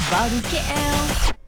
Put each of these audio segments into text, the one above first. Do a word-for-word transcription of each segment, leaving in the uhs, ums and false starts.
baru K L.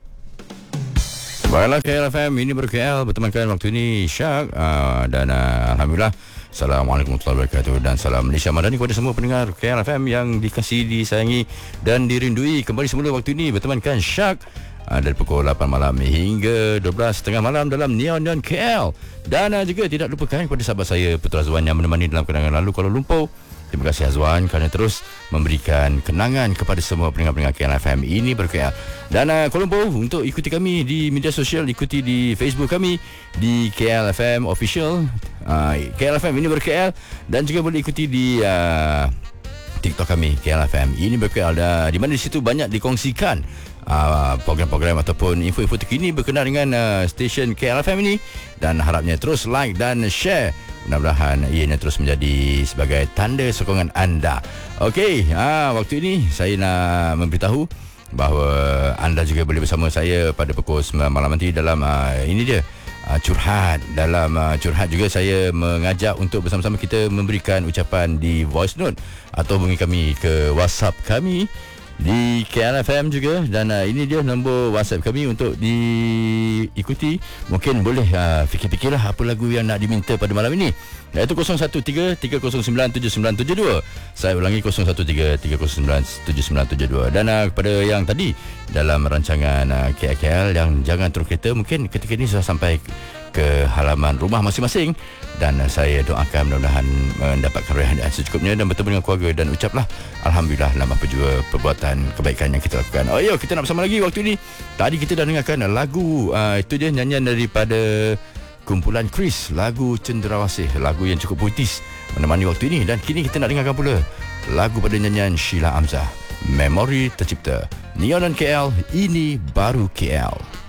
Baiklah, K L F M ini baru K L bertemankan waktu ini Syak uh, dan uh, Alhamdulillah. Assalamualaikum warahmatullahi wabarakatuh dan salam Malaysia Madani kepada semua pendengar K L F M yang dikasihi, disayangi dan dirindui. Kembali semula waktu ini bertemankan Syak uh, dari pukul lapan malam hingga dua belas tiga puluh malam dalam Neon Neon K L. Dan uh, juga tidak lupakan kepada sahabat saya Putra Azwan yang menemani dalam kenangan lalu Kuala Lumpur. Terima kasih Azwan kerana terus memberikan kenangan kepada semua pendengar-pendengar K L F M ini ber-K L. Dan uh, Kuala Lumpur, untuk ikuti kami di media sosial, ikuti di Facebook kami di K L F M Official, uh, K L F M ini ber-K L, dan juga boleh ikuti di uh, TikTok kami K L F M ini ber-K L, dan di mana di situ banyak dikongsikan uh, program-program ataupun info-info terkini berkenaan dengan uh, stesen K L F M ini, dan harapnya terus like dan share. Mudah-mudahan ianya terus menjadi sebagai tanda sokongan anda. Okey, ha, waktu ini saya nak memberitahu bahawa anda juga boleh bersama saya pada pukul sembilan malam nanti dalam uh, ini dia uh, curhat. Dalam uh, curhat juga saya mengajak untuk bersama-sama kita memberikan ucapan di voice note atau hubungi kami ke WhatsApp kami di K L F M juga. Dan uh, ini dia nombor WhatsApp kami untuk diikuti. Mungkin boleh uh, fikir-fikirlah apa lagu yang nak diminta pada malam ini, iaitu kosong satu tiga tiga kosong sembilan tujuh sembilan tujuh dua. Saya ulangi, kosong satu tiga tiga kosong sembilan tujuh sembilan tujuh dua. Dan uh, kepada yang tadi dalam rancangan uh, K L K L yang jangan turun kereta, mungkin ketika ini sudah sampai ke halaman rumah masing-masing, dan uh, saya doakan mudah-mudahan mendapatkan rehat yang secukupnya dan bertemu dengan keluarga, dan ucaplah Alhamdulillah dalam apa jua perbuatan kebaikan yang kita lakukan. Oh ya, kita nak bersama lagi waktu ini. Tadi kita dah dengarkan lagu, uh, itu dia nyanyian daripada kumpulan Chris, lagu Cenderawasih, lagu yang cukup puitis menemani waktu ini. Dan kini kita nak dengarkan pula lagu pada nyanyian Sheila Amzah, Memori Tercipta. Neon dan K L, ini baru K L.